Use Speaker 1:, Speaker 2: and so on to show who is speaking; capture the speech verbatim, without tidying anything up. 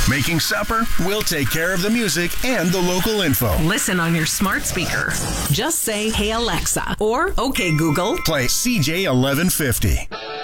Speaker 1: Making supper? We'll take care of the music and the local info.
Speaker 2: Listen on your smart speaker. Just say, "Hey Alexa," or "Okay Google."
Speaker 1: Play C J eleven fifty.